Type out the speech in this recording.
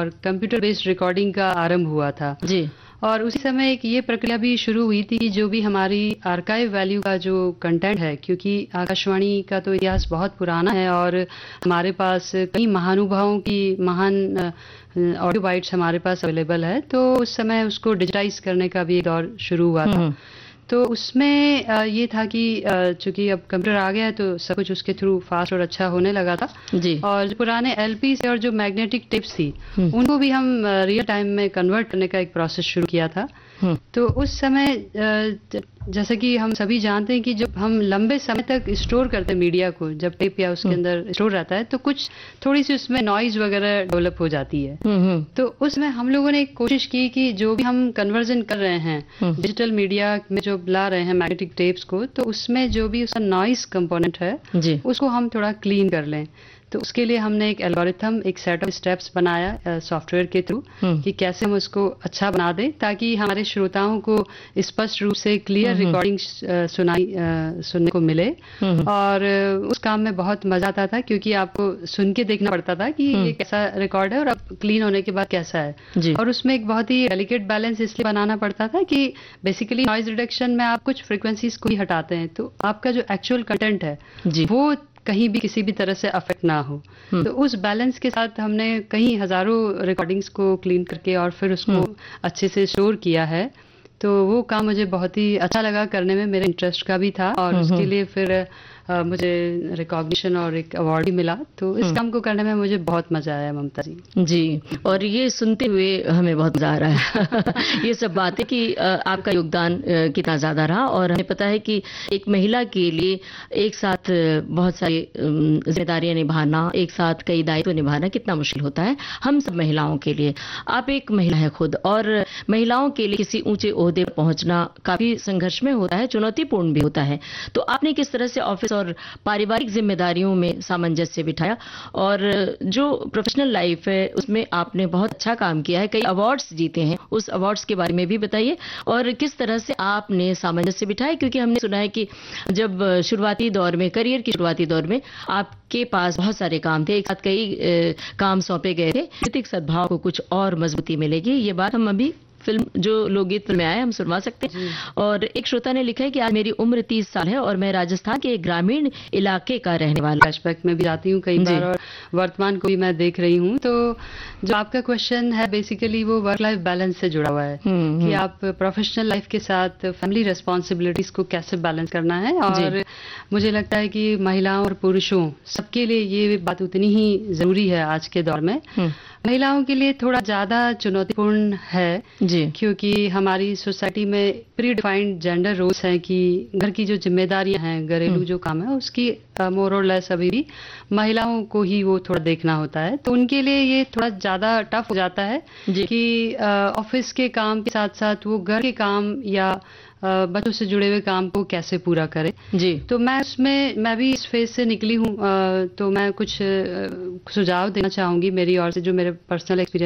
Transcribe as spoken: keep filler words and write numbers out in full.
और computer based recording का आरंभ हुआ था जी। और उसी समय एक ये प्रक्रिया भी शुरू हुई थी कि जो भी हमारी आर्काइव वैल्यू का जो कंटेंट है, क्योंकि आकाशवाणी का तो इतिहास बहुत पुराना है और हमारे पास कई महानुभावों की महान ऑडियो बाइट्स हमारे पास अवेलेबल है, तो उस समय उसको डिजिटाइज करने का भी एक दौर शुरू हुआ था। तो उसमें ये था कि चूंकि अब कंप्यूटर आ गया है तो सब कुछ उसके थ्रू फास्ट और अच्छा होने लगा था जी। और जो पुराने एलपी से और जो मैग्नेटिक टेप्स थी उनको भी हम रियल टाइम में कन्वर्ट करने का एक प्रोसेस शुरू किया था। तो उस समय जैसे कि हम सभी जानते हैं कि जब हम लंबे समय तक स्टोर करते हैं मीडिया को, जब टेप या उसके अंदर स्टोर रहता है तो कुछ थोड़ी सी उसमें नॉइज वगैरह डेवलप हो जाती है। तो उसमें हम लोगों ने कोशिश की कि जो भी हम कन्वर्जन कर रहे हैं डिजिटल मीडिया में जो ला रहे हैं मैग्नेटिक टेप्स को, तो उसमें जो भी उसका नॉइज कंपोनेंट है जी। उसको हम थोड़ा क्लीन कर लें। तो उसके लिए हमने एक एल्गोरिथम, एक सेट ऑफ स्टेप्स बनाया सॉफ्टवेयर के थ्रू कि कैसे हम उसको अच्छा बना दें ताकि हमारे श्रोताओं को स्पष्ट रूप से क्लियर रिकॉर्डिंग सुनाई सुनने को मिले। और उस काम में बहुत मजा आता था क्योंकि आपको सुन के देखना पड़ता था कि ये कैसा रिकॉर्ड है और अब क्लीन होने के बाद कैसा है। और उसमें एक बहुत ही डेलिकेट बैलेंस इसलिए बनाना पड़ता था कि बेसिकली नॉइज रिडक्शन में आप कुछ फ्रिक्वेंसीज को ही हटाते हैं तो आपका जो एक्चुअल कंटेंट है वो कहीं भी किसी भी तरह से अफेक्ट ना हो। तो उस बैलेंस के साथ हमने कई हजारों रिकॉर्डिंग्स को क्लीन करके और फिर उसको अच्छे से स्टोर किया है। तो वो काम मुझे बहुत ही अच्छा लगा करने में, मेरे इंटरेस्ट का भी था और उसके लिए फिर आ, मुझे रिकॉग्निशन और एक अवार्ड भी मिला। तो इस काम को करने में मुझे बहुत मजा आया ममता जी। जी, और ये सुनते हुए हमें बहुत मजा आ रहा है ये सब बातें कि आपका योगदान कितना ज्यादा रहा और हमें पता है कि एक महिला के लिए एक साथ बहुत सारी जिम्मेदारियां निभाना, एक साथ कई दायित्व निभाना कितना मुश्किल होता है हम सब महिलाओं के लिए। आप एक महिला है खुद और महिलाओं के लिए किसी ऊंचे ओहदे पर पहुंचना काफी संघर्ष में होता है, चुनौतीपूर्ण भी होता है। तो आपने किस तरह से ऑफिस और पारिवारिक जिम्मेदारियों में सामंजस्य बिठाया और जो प्रोफेशनल लाइफ है उसमें आपने बहुत अच्छा काम किया है, कई अवार्ड्स जीते हैं, उस अवार्ड्स के बारे में भी बताइए और किस तरह से आपने सामंजस्य बिठाया, क्योंकि हमने सुना है कि जब शुरुआती दौर में, करियर की शुरुआती दौर में आपके पास बहुत सारे काम थे, एक साथ कई काम सौंपे गए थे, नैतिक सद्भाव को कुछ और मजबूती मिलेगी। ये बात हम अभी फिल्म जो लोकगीत में आए हम सुनवा सकते हैं। और एक श्रोता ने लिखा है कि आज मेरी उम्र तीस साल है और मैं राजस्थान के एक ग्रामीण इलाके का रहने वाला। फ्लैशबैक में भी जाती हूँ कई बार और वर्तमान को भी मैं देख रही हूँ। तो जो आपका क्वेश्चन है बेसिकली वो वर्क लाइफ बैलेंस से जुड़ा हुआ है कि आप प्रोफेशनल लाइफ के साथ फैमिली रिस्पॉन्सिबिलिटीज को कैसे बैलेंस करना है। और मुझे लगता है कि महिलाओं और पुरुषों सबके लिए ये बात उतनी ही जरूरी है आज के दौर में। महिलाओं के लिए थोड़ा ज्यादा चुनौतीपूर्ण है जी, क्योंकि हमारी सोसाइटी में प्री डिफाइंड जेंडर रोल्स हैं कि घर की जो जिम्मेदारियां हैं, घरेलू जो काम है उसकी मोर और लेस अभी भी महिलाओं को ही वो थोड़ा देखना होता है। तो उनके लिए ये थोड़ा ज्यादा टफ हो जाता है कि ऑफिस के काम के साथ साथ वो घर के काम या बच्चों से जुड़े हुए काम को कैसे पूरा करें जी। तो मैं उसमें मैं भी इस फेज से निकली हूँ, तो मैं कुछ सुझाव देना चाहूंगी मेरी ओर से जो मेरे पर्सनल एक्सपीरियंस